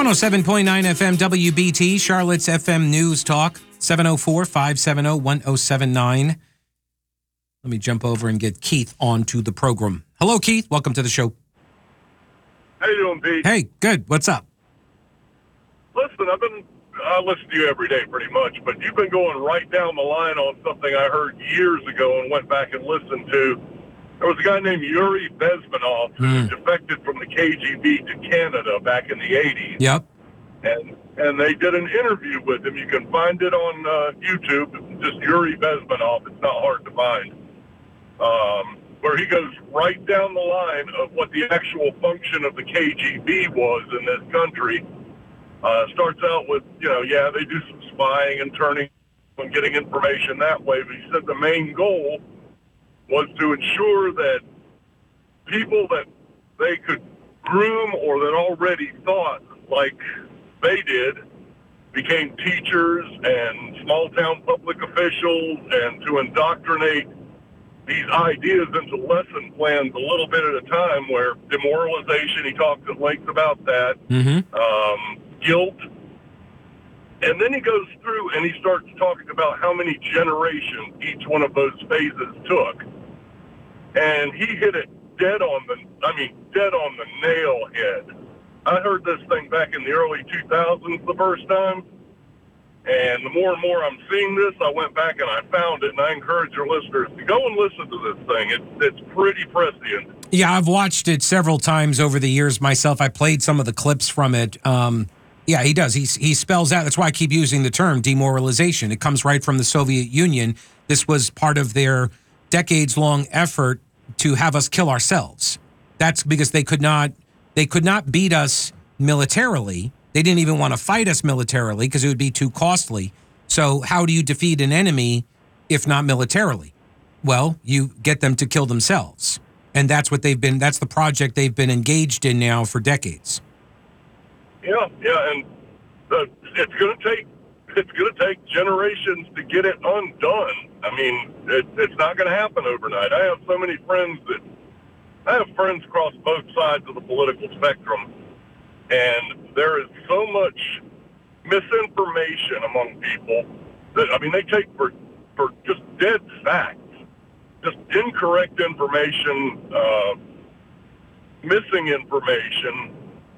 107.9 FM WBT, Charlotte's FM News Talk, 704-570-1079. Let me jump over and get Keith onto the program. Hello, Keith. Welcome to the show. How you doing, Pete? Hey, good. What's up? Listen, I listen to you every day pretty much, but you've been going right down the line on something I heard years ago and went back and listened to. There was a guy named Yuri Bezmenov who defected from the KGB to Canada back in the 80s. Yep. And they did an interview with him. You can find it on YouTube. Just Yuri Bezmenov. It's not hard to find. Where he goes right down the line of what the actual function of the KGB was in this country. Starts out with, they do some spying and turning and getting information that way. But he said the main goal was to ensure that people that they could groom or that already thought like they did became teachers and small-town public officials, and to indoctrinate these ideas into lesson plans a little bit at a time, where demoralization, he talks at length about that, guilt. And then he goes through and he starts talking about how many generations each one of those phases took. And he hit it dead on the nail head. I heard this thing back in the early 2000s the first time. And the more and more I'm seeing this, I went back and I found it, and I encourage your listeners to go and listen to this thing. It's pretty prescient. Yeah, I've watched it several times over the years myself. I played some of the clips from it. Yeah, he does. He spells out. That's why I keep using the term demoralization. It comes right from the Soviet Union. This was part of their decades-long effort to have us kill ourselves. That's because they could not beat us militarily. They didn't even want to fight us militarily because it would be too costly. So how do you defeat an enemy if not militarily? Well, you get them to kill themselves. And that's the project they've been engaged in now for decades. Yeah, and it's going to take generations to get it undone. I mean, it's not going to happen overnight. I have so many friends across both sides of the political spectrum, and there is so much misinformation among people that, they take for just dead facts, just incorrect information, missing information.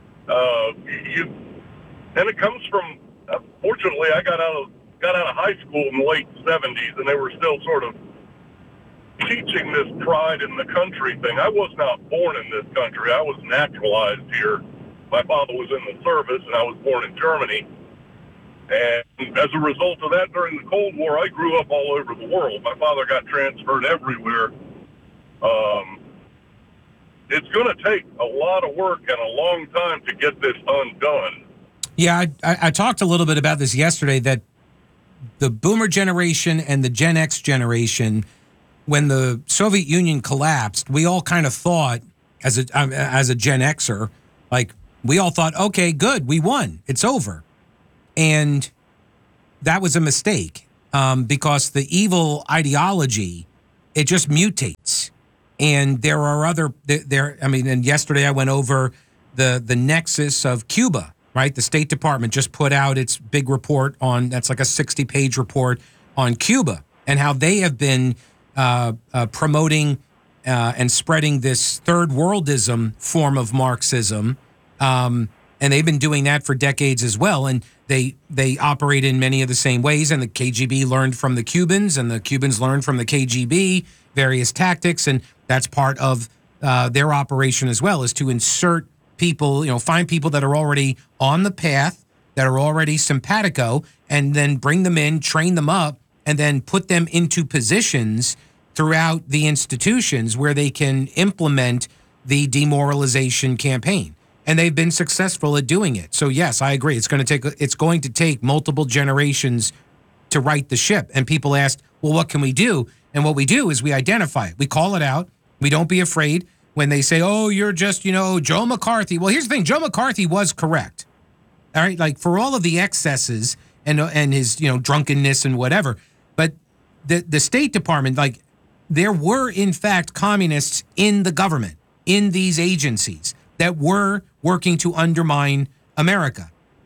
And it comes from, fortunately, I got out of high school in the late 70s, and they were still sort of teaching this pride in the country thing. I was not born in this country. I was naturalized here. My father was in the service, and I was born in Germany. And as a result of that, during the Cold War, I grew up all over the world. My father got transferred everywhere. It's going to take a lot of work and a long time to get this undone. Yeah, I talked a little bit about this yesterday, that the Boomer generation and the Gen X generation, when the Soviet Union collapsed, we all kind of thought, as a Gen Xer, we all thought, okay, good, we won, it's over. And that was a mistake, because the evil ideology, it just mutates. And there are and yesterday I went over the nexus of Cuba, right? The State Department just put out its big report that's like a 60-page report on Cuba, and how they have been promoting and spreading this third worldism form of Marxism. And they've been doing that for decades as well. And they operate in many of the same ways. And the KGB learned from the Cubans, and the Cubans learned from the KGB various tactics. And that's part of their operation as well, is to insert people, find people that are already on the path, that are already simpatico, and then bring them in, train them up, and then put them into positions throughout the institutions where they can implement the demoralization campaign. And they've been successful at doing it. So yes, I agree. It's going to take multiple generations to right the ship. And people ask, well, what can we do? And what we do is we identify it. We call it out. We don't be afraid when they say, oh, you're just, Joe McCarthy. Well, here's the thing. Joe McCarthy was correct. All right. For all of the excesses and his, drunkenness and whatever. But the State Department, there were, in fact, communists in the government, in these agencies, that were working to undermine America.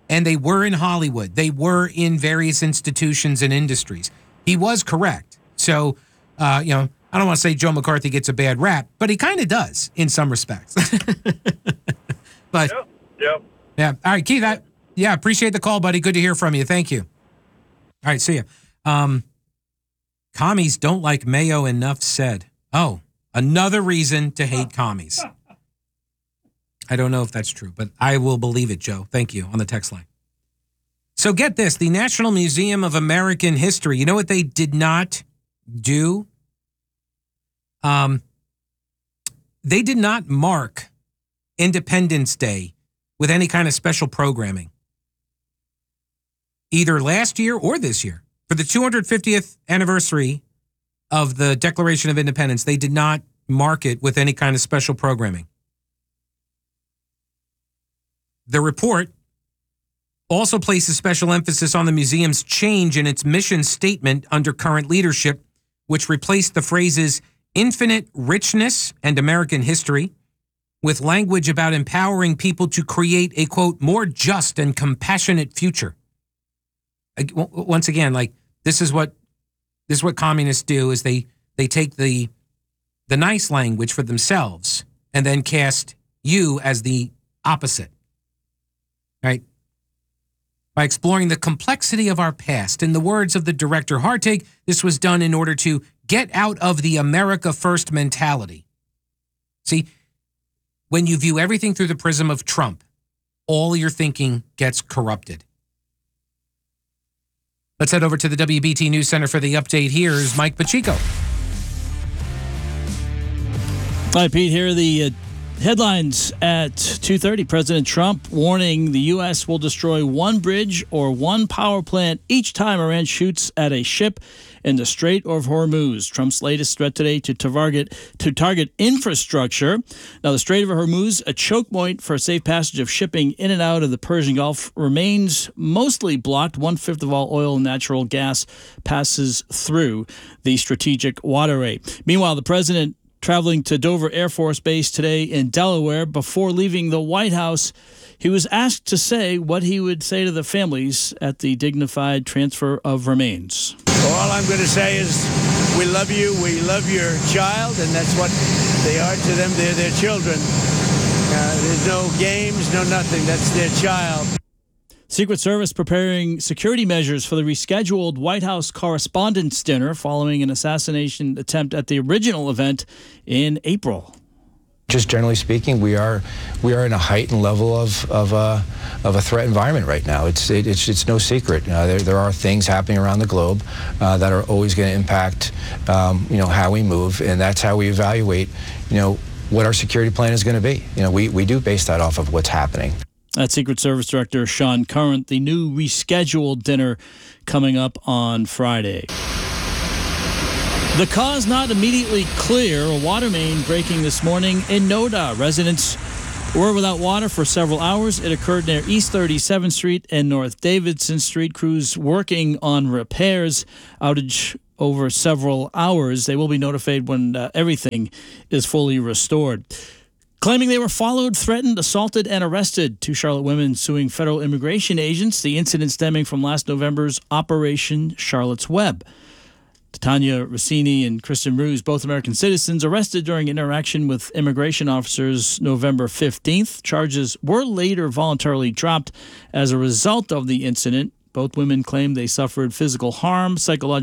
and they were in Hollywood. They were in various institutions and industries. He was correct. So, I don't want to say Joe McCarthy gets a bad rap, but he kind of does in some respects. But yeah. All right, Keith. Appreciate the call, buddy. Good to hear from you. Thank you. All right, see ya. Commies don't like mayo. Enough said. Oh, another reason to hate commies. I don't know if that's true, but I will believe it, Joe. Thank you on the text line. So get this, the National Museum of American History, you know what they did not do? They did not mark Independence Day with any kind of special programming, either last year or this year. For the 250th anniversary of the Declaration of Independence, they did not mark it with any kind of special programming. The report also places special emphasis on the museum's change in its mission statement under current leadership, which replaced the phrases infinite richness and American history with language about empowering people to create a, quote, more just and compassionate future. Once again, like this is what communists do is they take the nice language for themselves and then cast you as the opposite. Right? By exploring the complexity of our past. In the words of the director Hartig, this was done in order to get out of the America First mentality. See, when you view everything through the prism of Trump, all your thinking gets corrupted. Let's head over to the WBT News Center for the update. Here's Mike Pacheco. Hi, Pete. Here are the headlines at 2:30. President Trump warning the U.S. will destroy one bridge or one power plant each time Iran shoots at a ship in the Strait of Hormuz. Trump's latest threat today to target infrastructure. Now, the Strait of Hormuz, a choke point for safe passage of shipping in and out of the Persian Gulf, remains mostly blocked. 1/5 of all oil and natural gas passes through the strategic waterway. Meanwhile, the president traveling to Dover Air Force Base today in Delaware. Before leaving the White House, he was asked to say what he would say to the families at the dignified transfer of remains. All I'm going to say is we love you, we love your child, and that's what they are to them. They're their children. There's no games, no nothing. That's their child. Secret Service preparing security measures for the rescheduled White House Correspondents' Dinner following an assassination attempt at the original event in April. Just generally speaking, we are in a heightened level of a threat environment right now. It's no secret. There are things happening around the globe that are always going to impact how we move, and that's how we evaluate what our security plan is going to be. We do base that off of what's happening. That's Secret Service Director Sean Curran. The new rescheduled dinner coming up on Friday. The cause not immediately clear. A water main breaking this morning in Noda. Residents were without water for several hours. It occurred near East 37th Street and North Davidson Street. Crews working on repairs. Outage over several hours. They will be notified when everything is fully restored. Claiming they were followed, threatened, assaulted, and arrested. 2 Charlotte women suing federal immigration agents. The incident stemming from last November's Operation Charlotte's Web. Tanya Rossini and Kristen Ruse, both American citizens, arrested during interaction with immigration officers November 15th. Charges were later voluntarily dropped as a result of the incident. Both women claimed they suffered physical harm, psychological